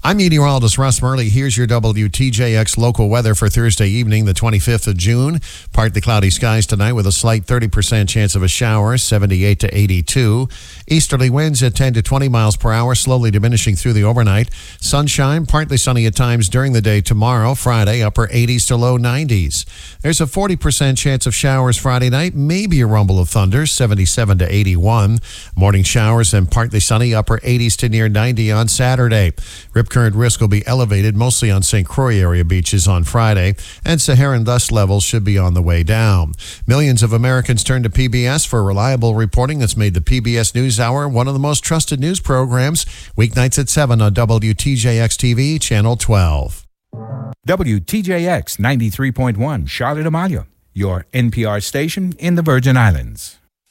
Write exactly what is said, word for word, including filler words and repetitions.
I'm meteorologist Russ Murley. Here's your W T J X local weather for Thursday evening, the twenty-fifth of June. Partly cloudy skies tonight with a slight thirty percent chance of a shower, seventy-eight to eighty-two. Easterly winds at ten to twenty miles per hour, slowly diminishing through the overnight. Sunshine, partly sunny at times during the day tomorrow, Friday, upper eighties to low nineties. There's a forty percent chance of showers Friday night, maybe a rumble of thunder, seventy-seven to eighty-one. Morning showers and partly sunny, upper eighties to near ninety on Saturday. Rip current risk will be elevated mostly on Saint Croix area beaches on Friday, and Saharan dust levels should be on the way down. Millions of Americans turn to P B S for reliable reporting that's made the P B S NewsHour one of the most trusted news programs, weeknights at seven on W T J X T V, Channel twelve. W T J X ninety-three point one, Charlotte Amalia, your N P R station in the Virgin Islands.